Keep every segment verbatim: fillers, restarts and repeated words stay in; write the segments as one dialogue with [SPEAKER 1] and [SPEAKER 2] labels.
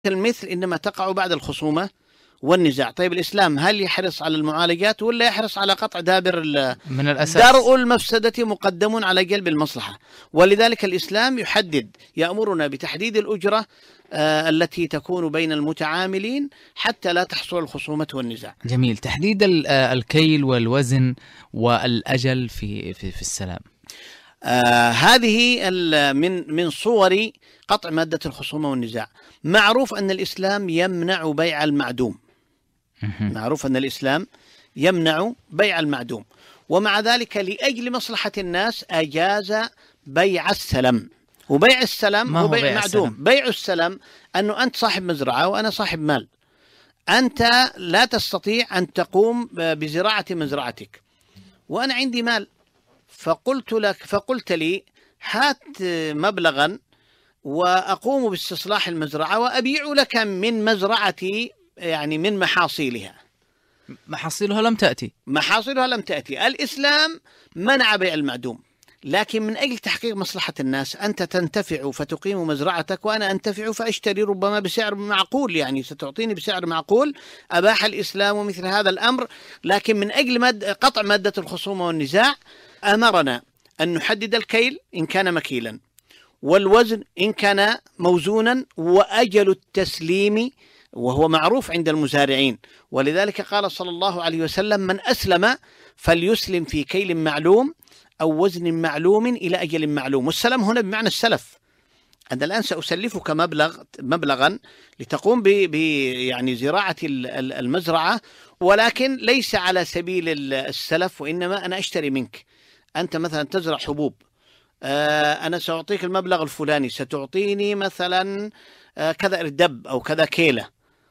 [SPEAKER 1] المثل إنما تقع بعد الخصومة والنزاع. طيب الإسلام هل يحرص على المعالجات ولا يحرص على قطع دابر
[SPEAKER 2] من الأساس؟
[SPEAKER 1] درء المفسدة مقدم على جلب المصلحة، ولذلك الإسلام يحدد، يأمرنا بتحديد الأجرة آه التي تكون بين المتعاملين حتى لا تحصل الخصومة والنزاع.
[SPEAKER 2] جميل. تحديد الكيل والوزن والأجل في في, في السلام.
[SPEAKER 1] آه هذه من من صور قطع مادة الخصومة والنزاع. معروف أن الإسلام يمنع بيع المعدوم. معروف أن الإسلام يمنع بيع المعدوم، ومع ذلك لأجل مصلحة الناس أجاز بيع السلم. وبيع السلم هو بيع معدوم. السلم؟ بيع السلم أنه أنت صاحب مزرعة وأنا صاحب مال، أنت لا تستطيع أن تقوم بزراعة مزرعتك وأنا عندي مال، فقلت لك فقلت لي هات مبلغا وأقوم باستصلاح المزرعة وأبيع لك من مزرعتي، يعني من محاصيلها.
[SPEAKER 2] محاصيلها لم تأتي
[SPEAKER 1] محاصيلها لم تأتي. الإسلام منع بيع المعدوم، لكن من أجل تحقيق مصلحة الناس، أنت تنتفع فتقيم مزرعتك وأنا أنتفع فأشتري ربما بسعر معقول، يعني ستعطيني بسعر معقول. أباح الإسلام مثل هذا الأمر، لكن من أجل مد... قطع مادة الخصومة والنزاع أمرنا أن نحدد الكيل إن كان مكيلا، والوزن إن كان موزونا، وأجل التسليم وهو معروف عند المزارعين. ولذلك قال صلى الله عليه وسلم: من أسلم فليسلم في كيل معلوم أو وزن معلوم إلى أجل معلوم. والسلم هنا بمعنى السلف. أنا الآن سأسلفك مبلغ مبلغا لتقوم ب يعني زراعة المزرعة، ولكن ليس على سبيل السلف، وإنما أنا أشتري منك. أنت مثلا تزرع حبوب، أنا سأعطيك المبلغ الفلاني، ستعطيني مثلا كذا إردب أو كذا كيلة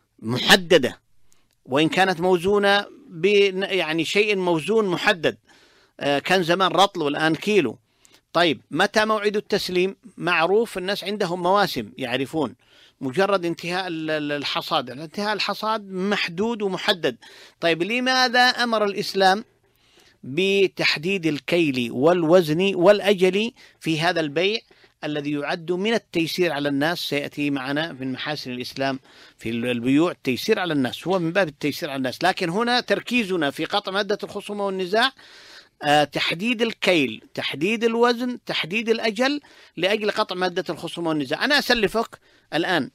[SPEAKER 1] محددة، وإن كانت موزونة ب يعني شيء موزون محدد. كان زمان رطل والآن كيلو. طيب متى موعد التسليم؟ معروف، الناس عندهم مواسم يعرفون. مجرد انتهاء الحصاد، انتهاء الحصاد محدود ومحدد. طيب لماذا أمر الإسلام بتحديد الكيل والوزن والأجل في هذا البيع الذي يعد من التيسير على الناس؟ سيأتي معنا من محاسن الإسلام في البيوع التيسير على الناس، هو من باب التيسير على الناس. لكن هنا تركيزنا في قطع مادة الخصومة والنزاع آه تحديد الكيل، تحديد الوزن، تحديد الأجل لأجل قطع مادة الخصومة والنزاع. أنا أسلفك الآن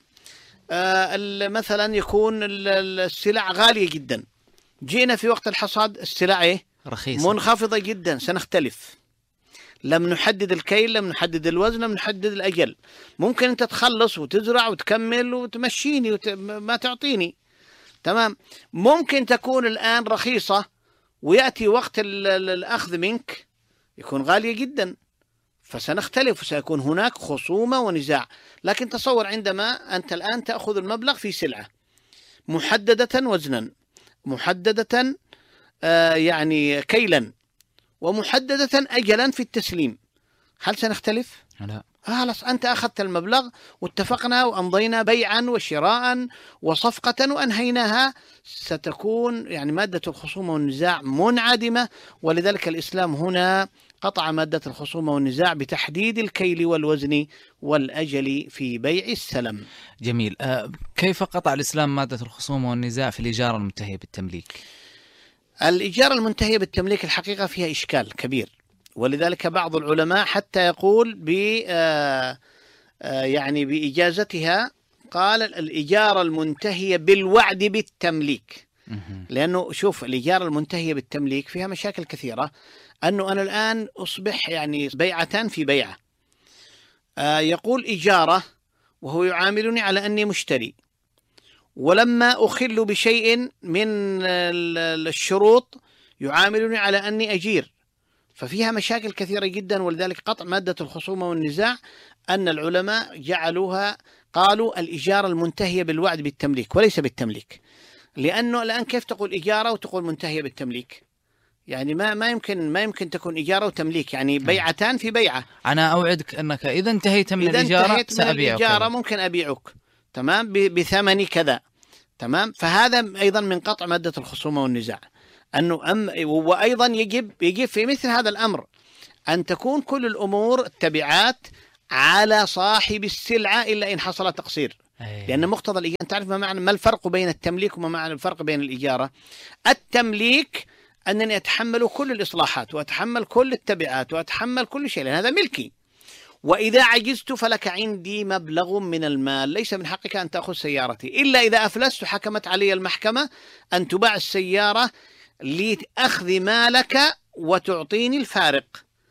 [SPEAKER 1] آه مثلا يكون السلع غالية جدا، جينا في وقت الحصاد السلع إيه؟
[SPEAKER 2] رخيصة،
[SPEAKER 1] منخفضة جدا، سنختلف. لم نحدد الكيل، لم نحدد الوزن، لم نحدد الأجل. ممكن أنت تخلص وتزرع وتكمل وتمشيني وما تعطيني، تمام. ممكن تكون الآن رخيصة ويأتي وقت الأخذ منك يكون غالية جدا، فسنختلف وسيكون هناك خصومة ونزاع. لكن تصور عندما أنت الآن تأخذ المبلغ في سلعة محددة وزنا، محددة آه يعني كيلا، ومحددة أجلا في التسليم، هل سنختلف؟
[SPEAKER 2] لا.
[SPEAKER 1] خلاص أنت أخذت المبلغ واتفقنا وأمضينا بيعا وشراء وصفقة وأنهيناها، ستكون يعني مادة الخصومة والنزاع منعدمة. ولذلك الإسلام هنا قطع مادة الخصومة والنزاع بتحديد الكيل والوزن والأجل في بيع السلم.
[SPEAKER 2] جميل. أه كيف قطع الإسلام مادة الخصومة والنزاع في الإجارة المنتهية بالتمليك؟
[SPEAKER 1] الإجارة المنتهية بالتمليك الحقيقة فيها إشكال كبير، ولذلك بعض العلماء حتى يقول ب يعني بإجازتها، قال الإجارة المنتهية بالوعد بالتمليك. لأنه شوف الإجارة المنتهية بالتمليك فيها مشاكل كثيرة. أنه أنا الآن أصبح يعني بيعتان في بيعة، يقول إجارة وهو يعاملني على أني مشتري، ولما أخل بشيء من الشروط يعاملني على أني أجير، ففيها مشاكل كثيرة جدا. ولذلك قطع مادة الخصومة والنزاع أن العلماء جعلوها، قالوا الإجارة المنتهية بالوعد بالتمليك وليس بالتمليك. لأنه الآن كيف تقول إجارة وتقول منتهية بالتمليك؟ يعني ما ما يمكن ما يمكن تكون إجارة وتمليك، يعني بيعتان في بيعة.
[SPEAKER 2] أنا أوعدك أنك إذا انتهيت من
[SPEAKER 1] إذا
[SPEAKER 2] الإجارة
[SPEAKER 1] انتهيت من
[SPEAKER 2] سأبيعك،
[SPEAKER 1] الإجارة ممكن أبيعك، تمام، بثمن كذا، تمام. فهذا أيضا من قطع مادة الخصومة والنزاع. أنه أم وأيضا يجب يجب في مثل هذا الأمر أن تكون كل الأمور التبعات على صاحب السلعة إلا إن حصل تقصير.
[SPEAKER 2] أي.
[SPEAKER 1] لأن مقتضى الإيجار، تعرف ما معنى ما الفرق بين التمليك وما معنى الفرق بين الإجارة؟ التمليك أنني أتحمل كل الإصلاحات وأتحمل كل التبعات وأتحمل كل شيء، لأن هذا ملكي. وإذا عجزت فلك عندي مبلغ من المال، ليس من حقك أن تأخذ سيارتي إلا إذا أفلست حكمت علي المحكمة أن تباع السيارة لأخذ مالك وتعطيني الفارق.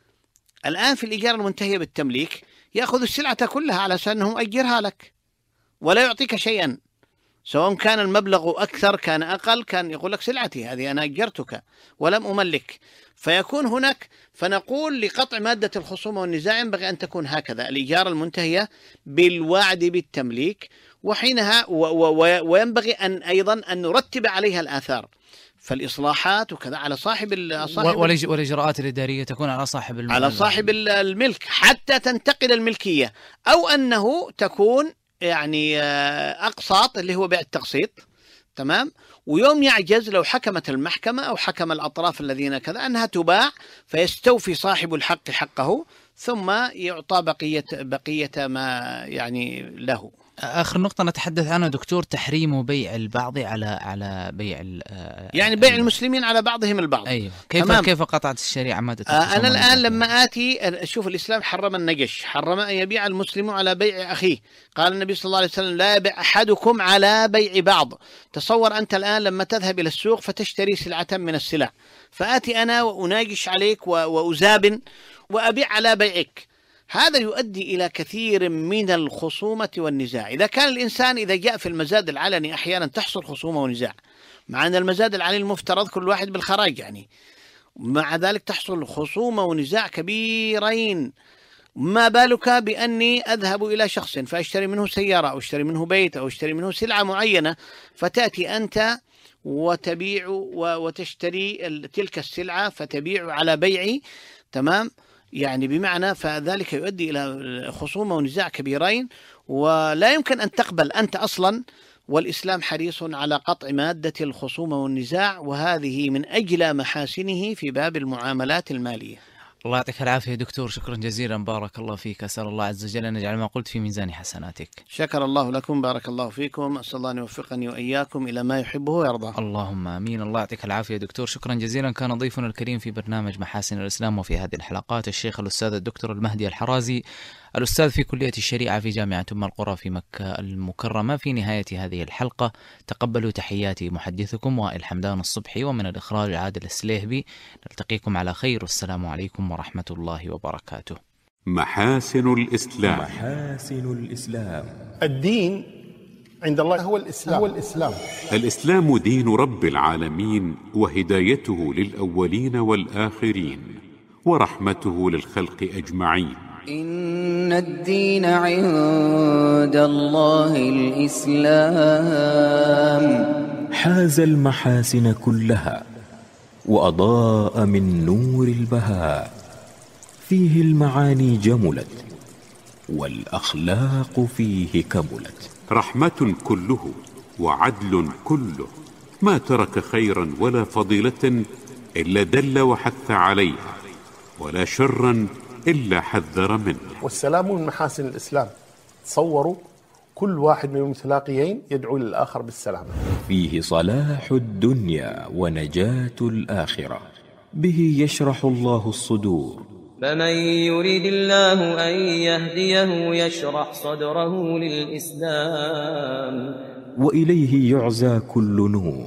[SPEAKER 1] الآن في الإيجار المنتهية بالتمليك يأخذ السلعة كلها على أساس أنه أجرها لك ولا يعطيك شيئا، سواء كان المبلغ أكثر كان أقل، كان يقول لك سلعتي هذه أنا أجرتك ولم أملك. فيكون هناك، فنقول لقطع مادة الخصومة والنزاع ينبغي أن تكون هكذا: الإيجار المنتهية بالوعد بالتمليك، وحينها و و وينبغي أن أيضا أن نرتب عليها الآثار، فالإصلاحات وكذا على صاحب صاحب
[SPEAKER 2] والإجراءات الإدارية تكون على صاحب الملك
[SPEAKER 1] على صاحب الملك حتى تنتقل الملكية، أو أنه تكون يعني أقساط اللي هو بيع التقسيط، تمام. ويوم يعجز لو حكمت المحكمة أو حكم الأطراف الذين كذا أنها تباع، فيستوفي صاحب الحق حقه ثم يعطى بقية بقية ما يعني له.
[SPEAKER 2] آخر نقطة نتحدث عنها دكتور: تحريم بيع البعض على على بيع
[SPEAKER 1] يعني بيع المسلمين على بعضهم البعض.
[SPEAKER 2] أيوه. كيف تمام. كيف قطعت الشريعة مادة
[SPEAKER 1] آه أنا الآن لما آتي أشوف الإسلام حرم النجش، حرم أن يبيع المسلم على بيع أخيه. قال النبي صلى الله عليه وسلم: لا يبيع أحدكم على بيع بعض. تصور أنت الآن لما تذهب إلى السوق فتشتري سلعة من السلع، فآتي أنا وأناجش عليك وأزابن وأبيع على بيعك، هذا يؤدي إلى كثير من الخصومة والنزاع. إذا كان الإنسان إذا جاء في المزاد العلني أحيانا تحصل خصومة ونزاع، مع أن المزاد العلني المفترض كل واحد بالخراج يعني، مع ذلك تحصل خصومة ونزاع كبيرين. ما بالك بأني أذهب إلى شخص فأشتري منه سيارة أو أشتري منه بيت أو أشتري منه سلعة معينة، فتأتي أنت وتبيع وتشتري تلك السلعة فتبيع على بيعي، تمام، يعني بمعنى فذلك يؤدي إلى خصومة ونزاع كبيرين، ولا يمكن أن تقبل أنت أصلا. والإسلام حريص على قطع مادة الخصومة والنزاع، وهذه من أجل محاسنه في باب المعاملات المالية.
[SPEAKER 2] الله يعطيك العافية دكتور، شكرا جزيلا، بارك الله فيك. أسأل الله عز وجل أن يجعل ما قلت في ميزان حسناتك.
[SPEAKER 1] شكر الله لكم، بارك الله فيكم، أسأل الله أن يوفقني وإياكم إلى ما يحبه ويرضاه.
[SPEAKER 2] اللهم آمين. الله يعطيك العافية دكتور، شكرا جزيلا. كان ضيفنا الكريم في برنامج محاسن الإسلام وفي هذه الحلقات الشيخ الأستاذ الدكتور المهدي الحرازي، الأستاذ في كلية الشريعة في جامعة أم القرى في مكة المكرمة. في نهاية هذه الحلقة تقبلوا تحياتي محدثكم وائل حمدان الصبحي، ومن الإخراج عادل السليهبي. نلتقيكم على خير، والسلام عليكم ورحمة الله وبركاته.
[SPEAKER 3] محاسن الإسلام.
[SPEAKER 4] محاسن الإسلام.
[SPEAKER 5] الدين عند الله هو الإسلام. هو الإسلام.
[SPEAKER 3] الإسلام دين رب العالمين، وهدايته للأولين والآخرين، ورحمته للخلق أجمعين.
[SPEAKER 6] إن الدين عند الله الإسلام.
[SPEAKER 4] حاز المحاسن كلها وأضاء من نور البهاء، فيه المعاني جملت والأخلاق فيه كملت.
[SPEAKER 3] رحمة كله وعدل كله، ما ترك خيرا ولا فضيلة إلا دل وحث عليها، ولا شرا إلا حذر منه.
[SPEAKER 5] والسلام من محاسن الإسلام. تصوروا كل واحد من المتلاقيين يدعو للآخر بالسلام.
[SPEAKER 4] فيه صلاح الدنيا ونجاة الآخرة، به يشرح الله الصدور.
[SPEAKER 7] فمن يريد الله أن يهديه يشرح صدره للإسلام،
[SPEAKER 4] وإليه يعزى كل نور.